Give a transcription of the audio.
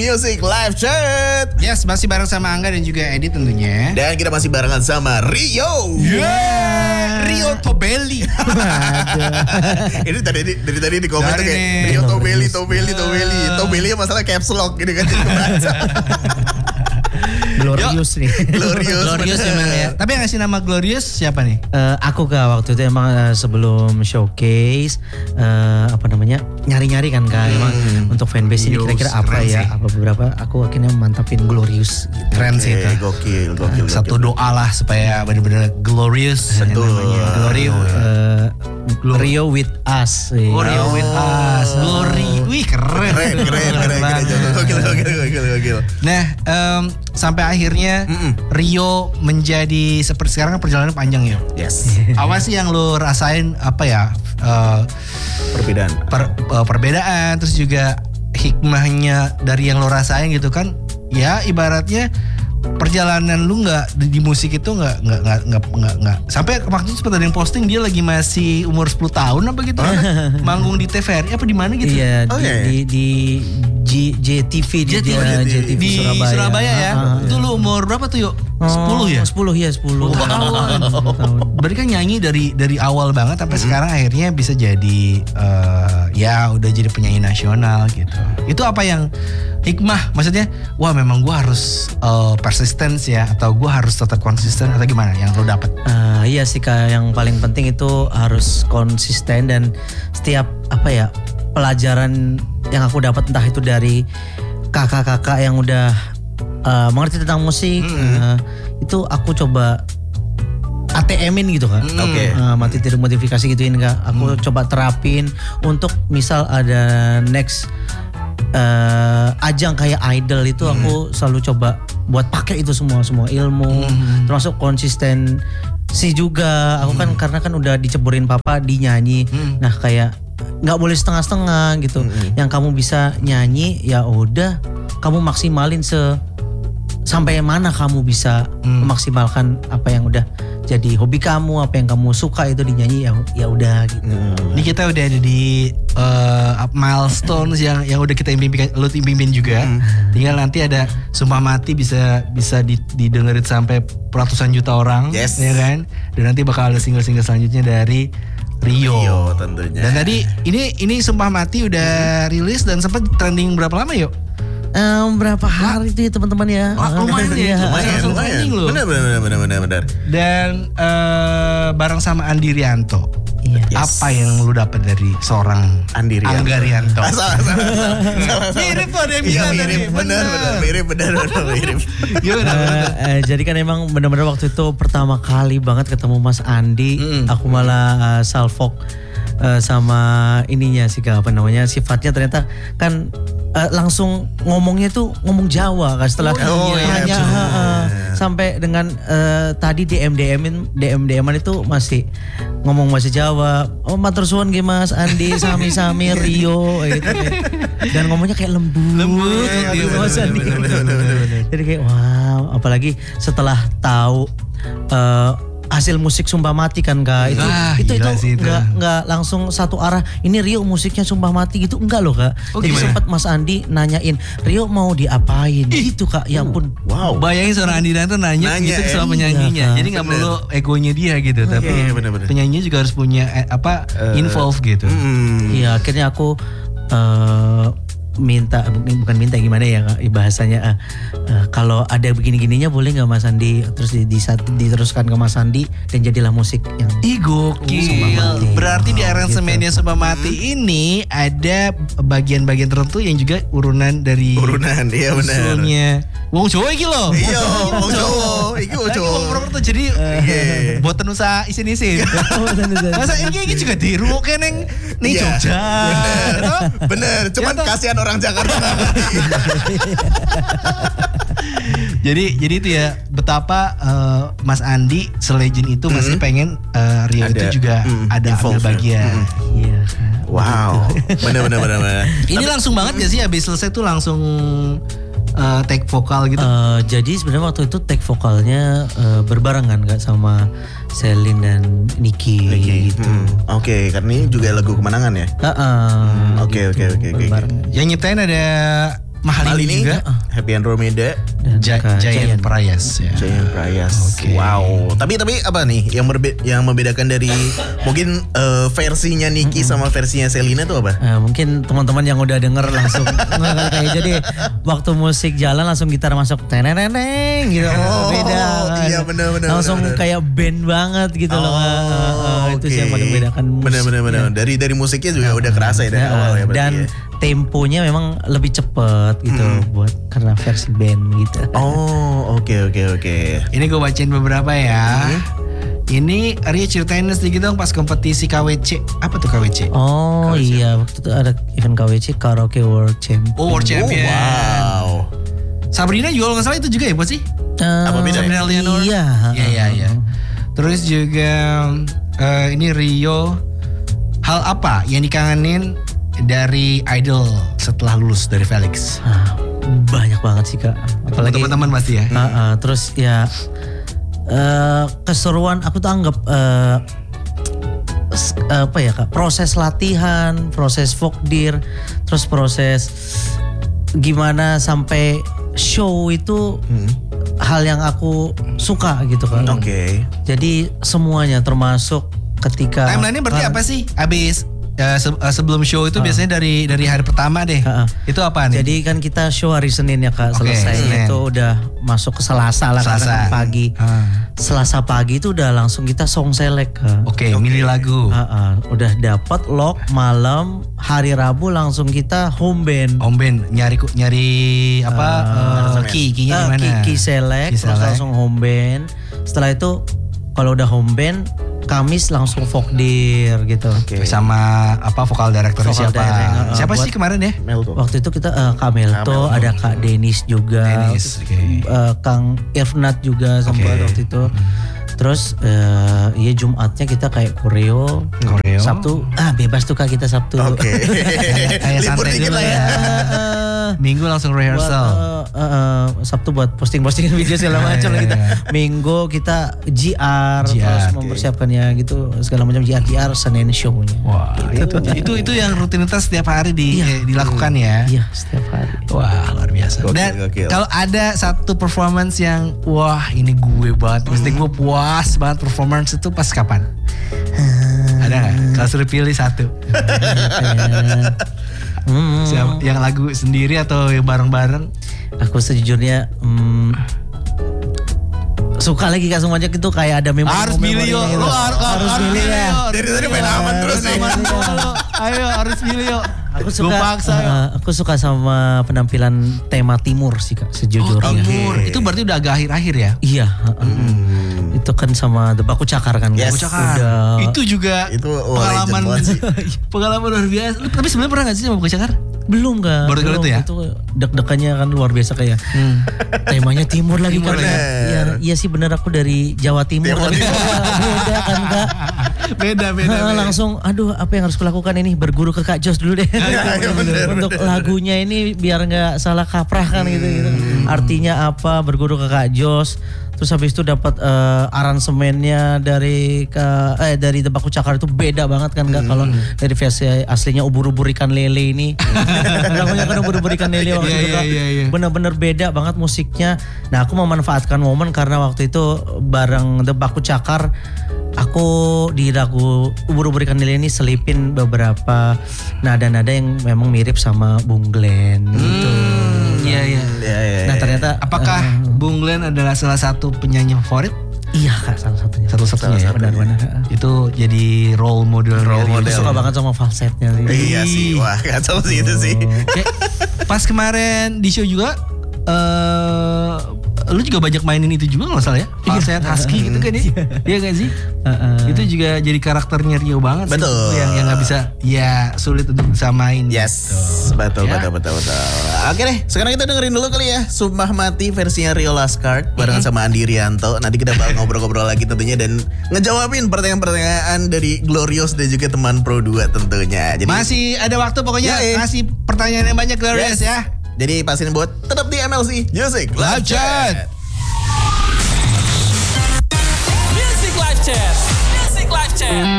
Music Live Chat. Yes, masih bareng sama Angga dan juga Edi tentunya. Dan kita masih barengan sama Rio. Rio Tobelli. Ini dari tadi di komen tuh kayak Rio Tobelli. Tobelli masalah caps lock gitu kan. Glorious nih. Glorious memang ya. Tapi yang ngasih nama Glorious siapa nih? Aku waktu itu emang sebelum showcase nyari-nyari kan emang untuk fanbase ini kira-kira apa ya? Apa beberapa aku akhirnya mantapin Glorious. Gitu. Keren sih itu. Gokil. Satu doa lah supaya benar-benar glorious. Betul. Rio with us. Rio with us. Glory. Wih keren. Gokil. Nah, sampai akhirnya Rio menjadi seperti sekarang kan perjalanan panjang ya. Yes. Apa sih yang lo rasain perbedaan terus juga hikmahnya dari yang lo rasain gitu kan? Ya ibaratnya perjalanan lu nggak di musik itu nggak sampai waktu itu sempat ada yang posting dia lagi masih umur 10 tahun apa gitu manggung di TVRI apa di mana gitu. Iya, di JTV di Surabaya ya. Itu lu umur berapa tuh yuk? 10 ya? 10 tahun. Berarti kan nyanyi dari awal banget sampai sekarang akhirnya bisa jadi udah jadi penyanyi nasional gitu. Itu apa yang hikmah? Maksudnya wah memang gua harus persistence ya atau gua harus tetap konsisten atau gimana yang lo dapet? Iya sih Kak, yang paling penting itu harus konsisten dan setiap pelajaran yang aku dapat entah itu dari kakak-kakak yang udah mengerti tentang musik, itu aku coba ATM-in gitu Kak. Oke. Materi modifikasi gituin Kak. Aku coba terapin untuk misal ada next ajang kayak idol itu aku selalu coba buat pakai itu semua ilmu, termasuk konsisten sih juga. Aku kan karena kan udah diceburin papa di nyanyi. Nah kayak nggak boleh setengah-setengah gitu. Yang kamu bisa nyanyi ya udah kamu maksimalin sampai mana kamu bisa memaksimalkan apa yang udah jadi hobi kamu, apa yang kamu suka itu dinyanyi ya udah gitu. Ini kita udah ada di milestones yang udah kita impiin juga. Tinggal nanti ada Sumpah Mati bisa didengerin sampai ratusan juta orang, yes. Ya kan? Dan nanti bakal ada single-single selanjutnya dari Rio tentunya. Dan tadi ini Sumpah Mati udah rilis dan sempat trending berapa lama yuk? Berapa hari itu ya teman-teman ya? Lumayan ya. Benar. Dan bareng sama Andi Rianto. Iya. Yes. Apa yang lu dapat dari seorang Andi Rianto? Angga Rianto? Salah. Mirip tuh ada yang bilang tadi. Mirip. Jadi kan emang benar-benar waktu itu pertama kali banget ketemu Mas Andi, aku malah salfok sama ininya sih Kak, sifatnya ternyata kan langsung ngomongnya tuh ngomong Jawa kan setelah nanya sampai dengan tadi DM-an itu masih ngomong bahasa Jawa. Matur suwun nggih Mas Andi sami-sami Rio gitu. Dan ngomongnya kayak lembut gitu Mas Andi. Jadi kayak wow, apalagi setelah tahu hasil musik Sumpah Mati kan Kak, itu nggak langsung satu arah. Ini Rio musiknya Sumpah Mati gitu, enggak loh Kak. Jadi sempat Mas Andi nanyain Rio mau diapain gitu Kak. Ya ampun. Wow. Bayangin seorang Andi Rianto nanya gitu sama penyanyinya. Jadi nggak perlu egonya dia gitu, tapi penyanyinya juga harus punya involve gitu. Iya, akhirnya aku bukan minta gimana ya bahasanya, kalau ada begini-gininya boleh nggak Mas Andi, terus diteruskan ke Mas Andi dan jadilah musik yang gokil. Berarti di aransemennya Sumpah Mati ini ada bagian-bagian tertentu yang juga urunan, iya benar. Usulnya wong Jawa iki lho. Iya, wong Jawa. Iki wong Jawa. Purwokerto jadi boten usah isin-isin. Masa iki juga dirungokne ning Jogja. Bener. Cuman kasihan orang Jakarta nggak ngerti. Jadi itu ya betapa Mas Andi selegend itu masih pengen Rio itu juga ada ambil bagian. Iya. Wow. Bener. Ini langsung banget gak sih abis selesai tuh langsung take vokal gitu? Jadi sebenarnya waktu itu take vokalnya berbarengan Kak sama Selin dan Niki gitu. Oke, karena ini juga lagu kemenangan ya. Oke. Yang nyiptain ada Mahalini juga. Happy Andromeda, Dan Giant Prayas ya. Giant Prayas. Oke. Wow. Tapi apa nih yang membedakan dari mungkin versinya Niki sama versinya Selina tuh apa? Mungkin teman-teman yang udah denger langsung kayak jadi waktu musik jalan langsung gitar masuk teneneng gitu. Beda. Iya benar. Langsung bener. kayak band banget gitu loh. Itu sih yang paling membedakan musik. Benar. Dari musiknya juga udah kerasa ya dari awal ya berarti. Dan temponya memang lebih cepet gitu buat karena versi band gitu. Oh, oke. Ini gue bacain beberapa ya. Ini Ria ceritain sedikit dong pas kompetisi KWC. Apa tuh KWC? Oh iya, waktu itu ada event KWC Karaoke World Champion. Oh, World Champion. Wow. Sabrina juga kalau nggak salah itu juga ya buat sih? Apa beda? Sabrina Leonor? Iya. Terus juga ini Rio. Hal apa yang dikangenin dari Idol setelah lulus dari Felix? Banyak banget sih Kak. Apalagi teman-teman pasti ya. Terus ya keseruan aku tuh anggap apa ya Kak, proses latihan, proses vokdir, terus proses gimana sampai show itu hal yang aku suka gitu kan. Oke. Jadi semuanya termasuk ketika Timeline-nya berarti apa sih? Abis sebelum show itu biasanya dari hari pertama deh. Itu apa nih? Jadi kan kita show hari Senin ya Kak, selesai Senin. itu udah masuk ke Selasa lah karena kan pagi. Selasa pagi itu udah langsung kita song select Kak. Oke, milih lagu. Udah dapat lock malam, hari Rabu langsung kita home band. Home band nyari apa? Key-nya gimana? Key select, terus langsung home band. Setelah itu kalau udah home band, Kamis langsung vokdir gitu. Sama apa vokal directornya Vokal siapa? director, Siapa sih kemarin ya? Melto. Waktu itu kita Kak Melto, ada Kak Denis juga, Kang Irfnat juga sempat waktu itu. Terus ya Jumatnya kita kayak koreo. Sabtu bebas tuh Kak kita Sabtu. Oke. Libur dikit lah ya. Minggu langsung rehearsal. Sabtu buat posting-posting video segala macam lah kita. Minggu kita GR terus mempersiapkannya gitu segala macam GR Senin show-nya. Wah, itu yang rutinitas setiap hari dilakukan ya. Iya, setiap hari. Wah, luar biasa. Dan kalau ada satu performance yang wah ini gue banget, mesti gue puas banget performance itu pas kapan? Ada nggak? Kalau suruh pilih satu. Yang lagu sendiri atau yang bareng-bareng? Aku sejujurnya suka lagi Kak semuanya itu kayak ada memori. Harus milih yo. Lu harus milih ya. Dari tadi main aman terus nih. Ayo harus milih yo. Aku suka sama penampilan tema Timur sih Kak sejujurnya. Timur. Itu berarti udah agak akhir-akhir ya? Iya. Itu kan sama The Baku Cakar kan. Yes. Baku Cakar. Itu juga pengalaman luar biasa. Tapi sebenarnya pernah gak sih sama Baku Cakar? Belum Kak. Baru kali itu ya? Itu deg-degannya kan luar biasa kayak temanya Timur lagi kan. Iya sih bener aku dari Jawa Timur. Beda kan Kak. Beda. Langsung aduh apa yang harus kulakukan ini, berguru ke Kak Jos dulu deh. Untuk lagunya ini biar gak salah kaprah kan gitu. Artinya apa, berguru ke Kak Jos. Terus habis itu dapat aransemennya dari The Baku Cakar itu beda banget kan Kak. Kalau dari versi aslinya ubur-ubur ikan lele ini. Lagunya kan ubur-ubur ikan lele waktu itu Kak. Bener-bener beda banget musiknya. Nah aku memanfaatkan momen karena waktu itu bareng The Baku Cakar, aku di lagu ubur-ubur ikan lele ini selipin beberapa nada-nada yang memang mirip sama Bung Glenn gitu. Iya. Nah ternyata apakah Bung Glenn adalah salah satu penyanyi favorit? Iya Kak, salah satunya. Satu-satunya ya, benar-benar. Itu jadi role model. Suka banget sama falsetnya. Iya sih, wah kacau sih itu sih. Pas kemarin di show juga, lu juga banyak mainin itu juga nggak salah ya? Falset, husky gitu kan ya? Iya gak sih? Itu juga jadi karakternya Rio banget. Betul. Sih. Yang nggak bisa, ya sulit untuk disamain. Yes, betul. Oke deh, sekarang kita dengerin dulu kali ya Sumpah Mati versinya Rio Laskard barengan sama Andi Rianto. Nanti kita bakal ngobrol-ngobrol lagi tentunya dan ngejawabin pertanyaan-pertanyaan dari Glorious dan juga teman Pro 2 tentunya. Jadi masih ada waktu pokoknya kasih pertanyaan yang banyak Glorious ya. Jadi pastiin buat tetap di MLC Music Live Chat. Music Live Chat.